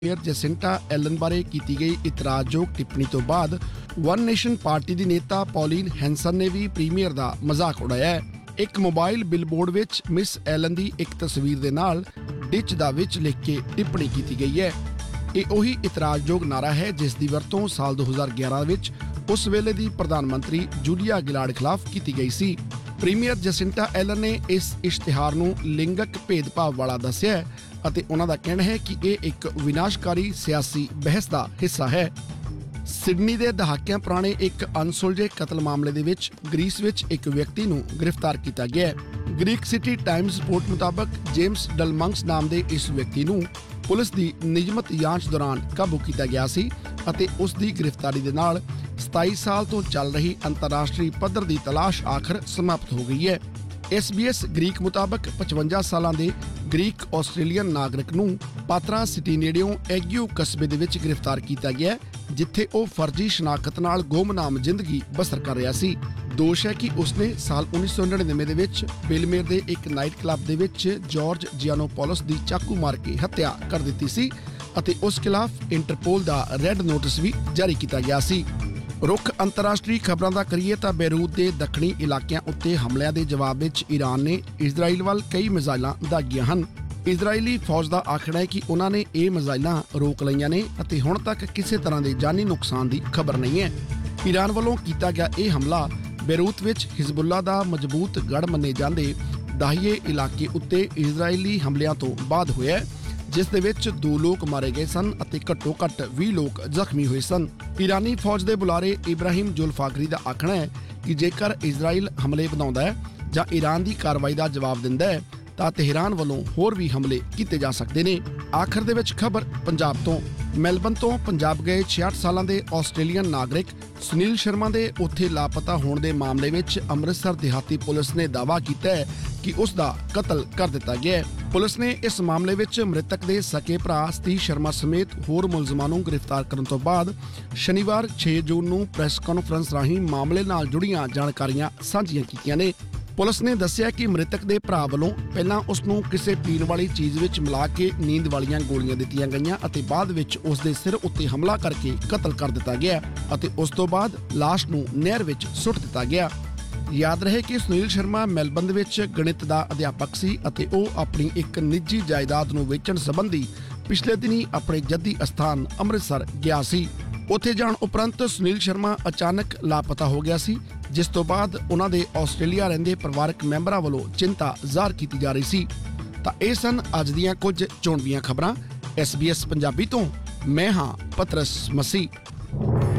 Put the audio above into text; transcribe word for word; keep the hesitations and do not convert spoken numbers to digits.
Mayor Jacinta Allen ਬਾਰੇ ਕੀਤੀ ਗਈ ਇਤਰਾਜ਼ਯੋਗ ਟਿੱਪਣੀ ਤੋਂ ਬਾਅਦ ਵਨ ਨੇਸ਼ਨ ਪਾਰਟੀ ਦੀ ਨੇਤਾ ਪੌਲੀਨ ਹੈਂਸਨ ਨੇ ਵੀ ਪ੍ਰੀਮੀਅਰ ਦਾ ਮਜ਼ਾਕ ਉਡਾਇਆ ਹੈ। ਇੱਕ ਮੋਬਾਈਲ ਬਿਲਬੋਰਡ ਵਿੱਚ ਮਿਸ ਐਲਨ ਦੀ ਇੱਕ ਤਸਵੀਰ ਦੇ ਨਾਲ ਡਿਚ ਦਾ ਵਿੱਚ ਲਿਖ ਕੇ ਟਿੱਪਣੀ ਕੀਤੀ ਗਈ ਹੈ। ਇਹ ਉਹੀ ਇਤਰਾਜ਼ਯੋਗ ਨਾਰਾ ਹੈ ਜਿਸ ਦੀ ਵਰਤੋਂ ਸਾਲ ਦੋ ਹਜ਼ਾਰ ਗਿਆਰਾਂ ਵਿੱਚ ਉਸ ਵੇਲੇ ਦੀ ਪ੍ਰਧਾਨ ਮੰਤਰੀ ਜੂਲੀਆ ਗਿਲਾਰਡ ਖਿਲਾਫ ਕੀਤੀ ਗਈ ਸੀ। ਪ੍ਰੀਮੀਅਰ ਜੈਸਿੰਟਾ ਐਲਨ ਨੇ ਇਸ ਇਸ਼ਤਿਹਾਰ ਨੂੰ ਲਿੰਗਕ ਭੇਦਭਾਵ ਵਾਲਾ ਦੱਸਿਆ ਹੈ ਅਤੇ ਉਹਨਾਂ ਦਾ ਕਹਿਣਾ ਹੈ ਕਿ ਇਹ ਇੱਕ ਵਿਨਾਸ਼ਕਾਰੀ ਸਿਆਸੀ ਬਹਿਸ ਦਾ ਹਿੱਸਾ ਹੈ। ਸਿਡਨੀ ਦੇ ਦਹਾਕਿਆਂ ਪੁਰਾਣੇ ਇੱਕ ਅਣਸੁਲਝੇ ਕਤਲ ਮਾਮਲੇ ਦੇ ਵਿੱਚ ਗ੍ਰੀਸ ਵਿੱਚ ਇੱਕ ਵਿਅਕਤੀ ਨੂੰ ਗ੍ਰਿਫਤਾਰ ਕੀਤਾ ਗਿਆ ਹੈ। ਗ੍ਰੀਕ ਸਿਟੀ ਟਾਈਮਜ਼ ਰਿਪੋਰਟ ਮੁਤਾਬਕ ਜੇਮਸ ਡਲਮੰਕਸ ਨਾਮ ਦੇ ਇਸ ਵਿਅਕਤੀ ਨੂੰ ਪੁਲਿਸ ਦੀ ਨਿਯਮਤ ਜਾਂਚ ਦੌਰਾਨ ਕਾਬੂ ਕੀਤਾ ਗਿਆ ਸੀ ਅਤੇ ਉਸ ਦੀ ਗ੍ਰਿਫਤਾਰੀ ਦੇ ਨਾਲ ਸਤਾਈ ਸਾਲ ਤੋਂ ਚੱਲ ਰਹੀ ਅੰਤਰਰਾਸ਼ਟਰੀ ਪੱਧਰ ਦੀ ਤਲਾਸ਼ ਆਖਰ ਸਮਾਪਤ ਹੋ ਗਈ ਹੈ। ਐਸ ਬੀ ਐਸ ਗ੍ਰੀਕ ਮੁਤਾਬਕ ਪਚਵੰਜਾ ਸਾਲਾਂ ਦੇ ਗ੍ਰੀਕ ਆਸਟ੍ਰੇਲੀਅਨ ਨਾਗਰਿਕ ਨੂੰ ਪਾਤਰਾ ਸਿਟੀ ਨੇੜਿਓਂ ਐਗਿਓ ਕਸਬੇ ਦੇ ਵਿੱਚ ਗ੍ਰਿਫਤਾਰ ਕੀਤਾ ਗਿਆ, ਜਿੱਥੇ ਉਹ ਫਰਜ਼ੀ ਸ਼ਨਾਖਤ ਨਾਲ ਗੁੰਮਨਾਮ ਜ਼ਿੰਦਗੀ ਬਸਰ ਕਰ ਰਿਹਾ ਸੀ। ਦੋਸ਼ ਹੈ ਕਿ ਉਸਨੇ ਸਾਲ ਉੱਨੀ ਸੌ ਨੜਿਨਵੇਂ ਦੇ ਵਿੱਚ ਬਿਲਮੇਰ ਦੇ ਇੱਕ ਨਾਈਟ ਕਲੱਬ ਦੇ ਵਿੱਚ ਜਾਰਜ ਜਿਆਨੋਪੋਲਸ ਦੀ ਚਾਕੂ ਮਾਰ ਕੇ ਹੱਤਿਆ ਕਰ ਦਿੱਤੀ ਸੀ ਅਤੇ ਉਸ ਖਿਲਾਫ ਇੰਟਰਪੋਲ ਦਾ ਰੈੱਡ ਨੋਟਿਸ ਵੀ ਜਾਰੀ ਕੀਤਾ ਗਿਆ ਸੀ। ਰੁੱਖ ਅੰਤਰਰਾਸ਼ਟਰੀ ਖਬਰਾਂ ਦਾ ਕਰੀਏ ਤਾਂ ਬੇਰੂਤ ਦੇ ਦੱਖਣੀ ਇਲਾਕਿਆਂ ਉੱਤੇ ਹਮਲਿਆਂ ਦੇ ਜਵਾਬ ਵਿੱਚ ਈਰਾਨ ਨੇ ਇਜ਼ਰਾਈਲ ਵੱਲ ਕਈ ਮਿਜ਼ਾਈਲਾਂ ਦਾਗੀਆਂ ਹਨ। ਇਜ਼ਰਾਈਲੀ ਫੌਜ ਦਾ ਆਖਣਾ ਹੈ ਕਿ ਉਹਨਾਂ ਨੇ ਇਹ ਮਿਜ਼ਾਈਲਾਂ ਰੋਕ ਲਈਆਂ ਨੇ ਅਤੇ ਹੁਣ ਤੱਕ ਕਿਸੇ ਤਰ੍ਹਾਂ ਦੇ ਜਾਨੀ ਨੁਕਸਾਨ ਦੀ ਖਬਰ ਨਹੀਂ ਹੈ। ਈਰਾਨ ਵੱਲੋਂ ਕੀਤਾ ਗਿਆ ਇਹ ਹਮਲਾ ਬੇਰੂਤ ਵਿੱਚ ਹਿਜ਼ਬੁੱਲਾ ਦਾ ਮਜ਼ਬੂਤ ਗੜ੍ਹ ਮੰਨੇ ਜਾਂਦੇ ਦਾਹੀਏ ਇਲਾਕੇ ਉੱਤੇ ਇਜ਼ਰਾਈਲੀ ਹਮਲਿਆਂ ਤੋਂ ਬਾਅਦ ਹੋਇਆ ਹੈ, ਜਿਸ ਦੇ ਵਿੱਚ ਦੋ ਲੋਕ ਮਾਰੇ ਗਏ ਸਨ ਅਤੇ ਘੱਟੋ ਘੱਟ ਵੀਹ ਲੋਕ ਜ਼ਖਮੀ ਹੋਏ ਸਨ। ਈਰਾਨੀ ਫੌਜ ਦੇ ਬੁਲਾਰੇ ਇਬਰਾਹਿਮ ਜੁਲਫਾਗਰੀ ਦਾ ਆਖਣਾ ਹੈ ਕਿ ਜੇਕਰ ਇਜ਼ਰਾਈਲ ਹਮਲੇ ਵਧਾਉਂਦਾ ਹੈ ਜਾਂ ਈਰਾਨ ਦੀ ਕਾਰਵਾਈ ਦਾ ਜਵਾਬ ਦਿੰਦਾ ਹੈ ਤਾਂ ਤਹਿਰਾਨ ਵੱਲੋਂ ਹੋਰ ਵੀ ਹਮਲੇ ਕੀਤੇ ਜਾ ਸਕਦੇ ਨੇ। ਆਖਰ ਦੇ ਵਿੱਚ ਖਬਰ ਪੰਜਾਬ ਤੋਂ। ਮੈਲਬਨ ਤੋਂ ਪੰਜਾਬ ਗਏ ਛਿਆਹਠ ਸਾਲਾਂ ਦੇ ਆਸਟ੍ਰੇਲੀਅਨ ਨਾਗਰਿਕ ਸੁਨੀਲ ਸ਼ਰਮਾ ਦੇ ਉੱਥੇ ਲਾਪਤਾ ਹੋਣ ਦੇ ਮਾਮਲੇ ਵਿੱਚ ਅੰਮ੍ਰਿਤਸਰ ਦਿਹਾਤੀ ਪੁਲਿਸ ਨੇ ਦਾਅਵਾ ਕੀਤਾ ਹੈ ਕਿ ਉਸ ਦਾ ਕਤਲ ਕਰ ਦਿੱਤਾ ਗਿਆ ਹੈ। ਪੁਲਿਸ ਨੇ ਇਸ ਮਾਮਲੇ ਵਿੱਚ ਮ੍ਰਿਤਕ ਦੇ ਸਕੇ ਭਰਾ ਸਤੀਸ਼ ਸ਼ਰਮਾ ਸਮੇਤ ਹੋਰ ਮੁਲਜ਼ਮਾਂ ਨੂੰ ਗ੍ਰਿਫਤਾਰ ਕਰਨ ਤੋਂ ਬਾਅਦ ਸ਼ਨੀਵਾਰ ਛੇ ਜੂਨ ਨੂੰ ਪ੍ਰੈਸ ਕਾਨਫਰੰਸ ਰਾਹੀਂ ਮਾਮਲੇ ਨਾਲ ਜੁੜੀਆਂ ਜਾਣਕਾਰੀਆਂ ਸਾਂਝੀਆਂ ਕੀਤੀਆਂ ਨੇ। ਪੁਲਿਸ ਨੇ ਦੱਸਿਆ ਕਿ ਮ੍ਰਿਤਕ ਦੇ ਭਰਾ ਵੱਲੋਂ ਪਹਿਲਾਂ ਉਸ ਨੂੰ ਕਿਸੇ ਪੀਣ ਵਾਲੀ ਚੀਜ਼ ਵਿੱਚ ਮਿਲਾ ਕੇ ਨੀਂਦ ਵਾਲੀਆਂ ਗੋਲੀਆਂ ਦਿੱਤੀਆਂ ਗਈਆਂ ਅਤੇ ਬਾਅਦ ਵਿੱਚ ਉਸ ਦੇ ਸਿਰ ਉੱਤੇ ਹਮਲਾ ਕਰਕੇ ਕਤਲ ਕਰ ਦਿੱਤਾ ਗਿਆ ਅਤੇ ਉਸ ਤੋਂ ਬਾਅਦ ਲਾਸ਼ ਨੂੰ ਨਹਿਰ ਵਿੱਚ ਸੁੱਟ ਦਿੱਤਾ ਗਿਆ। ਯਾਦ ਰਹੇ ਕਿ ਸੁਨੀਲ ਸ਼ਰਮਾ ਮੈਲਬਨ ਦੇ ਵਿੱਚ ਗਣਿਤ ਦਾ ਅਧਿਆਪਕ ਸੀ ਅਤੇ ਉਹ ਆਪਣੀ ਇੱਕ ਨਿੱਜੀ ਜਾਇਦਾਦ ਨੂੰ ਵੇਚਣ ਸੰਬੰਧੀ ਪਿਛਲੇ ਦਿਨੀ ਆਪਣੇ ਜੱਦੀ ਅਸਥਾਨ ਅੰਮ੍ਰਿਤਸਰ ਗਿਆ ਸੀ। ਉੱਥੇ ਜਾਣ ਉਪਰੰਤ ਸੁਨੀਲ ਸ਼ਰਮਾ ਅਚਾਨਕ ਲਾਪਤਾ ਹੋ ਗਿਆ ਸੀ, ਜਿਸ ਤੋਂ ਬਾਅਦ ਉਹਨਾਂ ਦੇ ਆਸਟ੍ਰੇਲੀਆ ਰਹਿੰਦੇ ਪਰਿਵਾਰਕ ਮੈਂਬਰਾਂ ਵੱਲੋਂ ਚਿੰਤਾ ਜ਼ਾਹਰ ਕੀਤੀ ਜਾ ਰਹੀ ਸੀ। ਤਾਂ ਇਹ ਸਨ ਅੱਜ ਦੀਆਂ ਕੁਝ ਚੋਣਵੀਆਂ ਖਬਰਾਂ। ਐਸ ਬੀ ਐਸ ਪੰਜਾਬੀ ਤੋਂ ਮੈਂ ਹਾਂ ਪਤਰਸ ਮਸੀਹ।